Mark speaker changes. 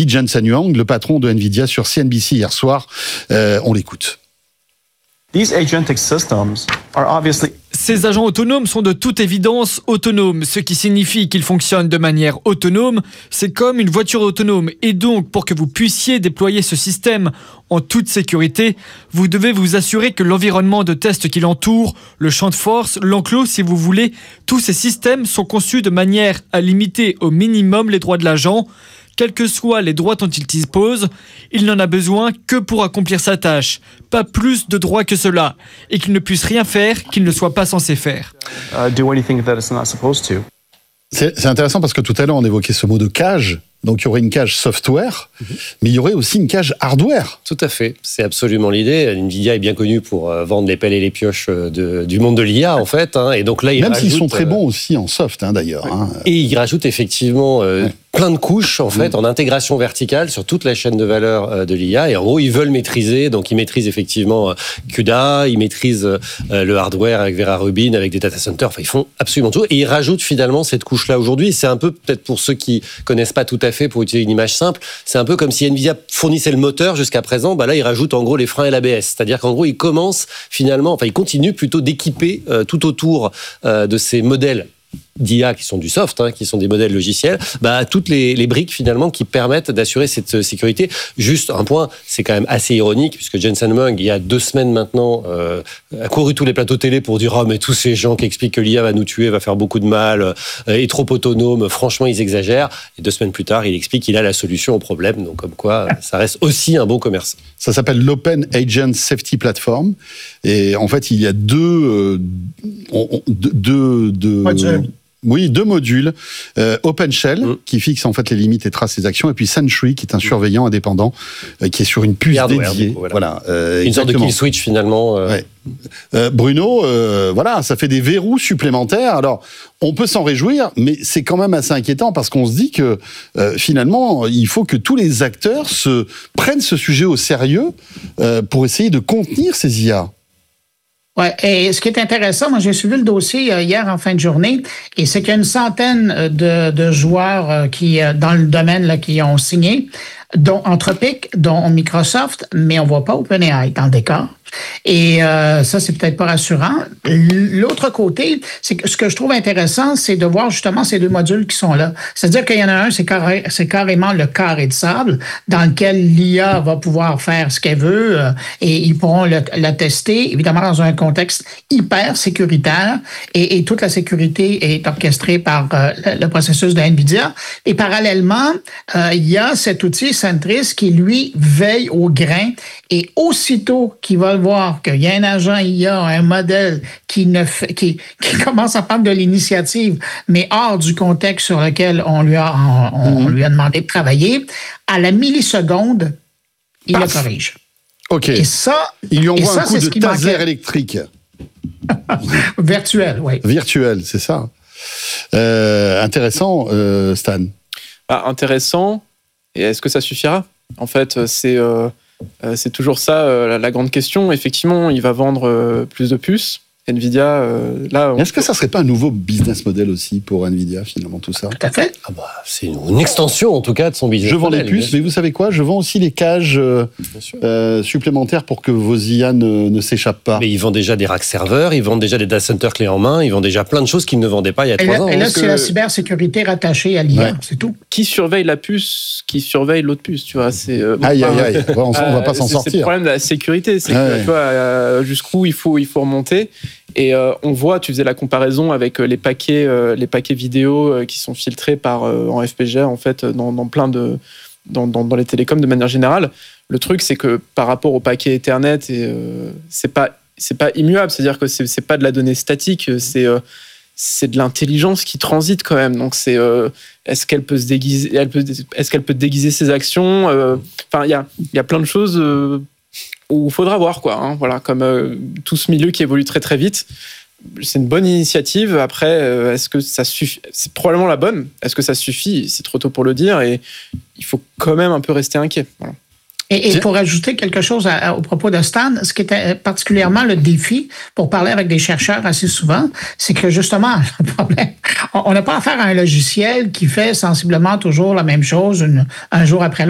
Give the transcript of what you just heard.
Speaker 1: dit Jensen Huang, le patron de NVIDIA, sur CNBC hier soir. On l'écoute.
Speaker 2: Ces agents autonomes sont de toute évidence autonomes, ce qui signifie qu'ils fonctionnent de manière autonome. C'est comme une voiture autonome. Et donc, pour que vous puissiez déployer ce système en toute sécurité, vous devez vous assurer que l'environnement de test qui l'entoure, le champ de force, l'enclos si vous voulez, tous ces systèmes sont conçus de manière à limiter au minimum les droits de l'agent. Quels que soient les droits dont il dispose, il n'en a besoin que pour accomplir sa tâche. Pas plus de droits que cela. Et qu'il ne puisse rien faire qu'il ne soit pas censé faire.
Speaker 1: C'est intéressant parce que tout à l'heure, on évoquait ce mot de cage. Donc, il y aurait une cage software, mais il y aurait aussi une cage hardware.
Speaker 3: Tout à fait. C'est absolument l'idée. NVIDIA est bien connu pour vendre les pelles et les pioches du monde de l'IA, en fait. Et donc là,
Speaker 1: même s'ils sont très bons aussi en soft, d'ailleurs.
Speaker 3: Et ils rajoutent effectivement plein de couches, en fait, en intégration verticale sur toute la chaîne de valeur de l'IA. Et en gros, ils veulent maîtriser. Donc, ils maîtrisent effectivement CUDA, ils maîtrisent le hardware avec Vera Rubin, avec des data centers. Enfin, ils font absolument tout. Et ils rajoutent finalement cette couche-là aujourd'hui. C'est un peu, peut-être pour ceux qui connaissent pas tout à fait, pour utiliser une image simple, c'est un peu comme si NVIDIA fournissait le moteur jusqu'à présent. Là, ils rajoutent en gros les freins et l'ABS. C'est-à-dire qu'en gros, ils continuent plutôt d'équiper tout autour de ces modèles d'IA qui sont du soft, qui sont des modèles logiciels, toutes les briques finalement qui permettent d'assurer cette sécurité. Juste un point, c'est quand même assez ironique puisque Jensen Huang, il y a 2 semaines maintenant, a couru tous les plateaux télé pour dire mais tous ces gens qui expliquent que l'IA va nous tuer, va faire beaucoup de mal, est trop autonome, franchement ils exagèrent. Et 2 semaines plus tard, il explique qu'il a la solution au problème. Donc comme quoi, ça reste aussi un bon commerce.
Speaker 1: Ça s'appelle l'Open Agent Safety Platform. Et en fait, il y a deux modules. OpenShell, qui fixe en fait les limites et trace les actions, et puis Sentry, qui est un surveillant indépendant, qui est sur une puce dédiée. Voilà.
Speaker 3: Une sorte de kill switch finalement.
Speaker 1: Bruno, ça fait des verrous supplémentaires. Alors, on peut s'en réjouir, mais c'est quand même assez inquiétant parce qu'on se dit que finalement, il faut que tous les acteurs prennent ce sujet au sérieux pour essayer de contenir ces IA.
Speaker 4: Ouais, et ce qui est intéressant, moi j'ai suivi le dossier hier en fin de journée, et c'est qu'il y a une centaine de joueurs qui dans le domaine là, qui ont signé, dont Anthropic, dont Microsoft, mais on voit pas OpenAI dans le décor. Et ça, c'est peut-être pas rassurant. L'autre côté, c'est que ce que je trouve intéressant, c'est de voir justement ces 2 modules qui sont là. C'est-à-dire qu'il y en a un, c'est carrément le carré de sable dans lequel l'IA va pouvoir faire ce qu'elle veut et ils pourront la tester, évidemment dans un contexte hyper sécuritaire et toute la sécurité est orchestrée par le processus de NVIDIA. Et parallèlement, il y a cet outil Sentry qui, lui, veille au grain et aussitôt qu'il va voir qu'il y a un agent IA, un modèle qui commence à prendre de l'initiative, mais hors du contexte sur lequel on lui a demandé de travailler, à la milliseconde, il le corrige.
Speaker 1: OK.
Speaker 4: Et ça,
Speaker 1: il lui envoie un coup de taser électrique.
Speaker 4: Virtuel, oui.
Speaker 1: Virtuel, c'est ça. Intéressant, Stan.
Speaker 5: Intéressant. Et est-ce que ça suffira ? En fait, c'est toujours ça la grande question. Effectivement, il va vendre plus de puces. NVIDIA,
Speaker 1: Est-ce que ça serait pas un nouveau business model aussi pour NVIDIA, finalement, tout ça ?
Speaker 4: Tout à fait.
Speaker 3: C'est une extension, en tout cas, de son business model.
Speaker 1: Je vends les puces, mais vous savez quoi ? Je vends aussi les cages supplémentaires pour que vos IA ne s'échappent pas.
Speaker 3: Mais ils vendent déjà des racks serveurs, ils vendent déjà des data centers clés en main, ils vendent déjà plein de choses qu'ils ne vendaient pas il y a 3 ans.
Speaker 4: Et là, c'est la cybersécurité rattachée à l'IA, c'est tout.
Speaker 5: Qui surveille la puce, qui surveille l'autre puce, tu vois, c'est...
Speaker 1: aïe. On va pas s'en sortir.
Speaker 5: C'est le problème de la sécurité, c'est que, tu vois, jusqu'où il faut remonter. Et on voit, tu faisais la comparaison avec les paquets vidéo qui sont filtrés en FPGA en fait dans plein de dans les télécoms de manière générale. Le truc c'est que par rapport aux paquets Ethernet, c'est pas immuable, c'est-à-dire que c'est pas de la donnée statique, c'est de l'intelligence qui transite quand même. Donc c'est est-ce qu'elle peut se déguiser, est-ce qu'elle peut déguiser ses actions. Enfin il y a plein de choses. Où il faudra voir, quoi. Voilà, comme tout ce milieu qui évolue très très vite. C'est une bonne initiative. Après, est-ce que ça suffit ? C'est probablement la bonne. Est-ce que ça suffit ? C'est trop tôt pour le dire et il faut quand même un peu rester inquiet. Voilà.
Speaker 4: Et pour ajouter quelque chose au propos de Stan, ce qui était particulièrement le défi pour parler avec des chercheurs assez souvent, c'est que justement, le problème, on n'a pas affaire à un logiciel qui fait sensiblement toujours la même chose un jour après l'autre.